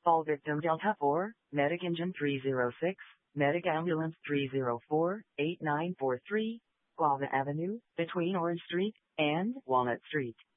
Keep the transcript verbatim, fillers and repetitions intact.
Fall victim Delta four, Medic Engine three zero six, Medic Ambulance three zero four, eight nine four three, Guava Avenue, between Orange Street and Walnut Street.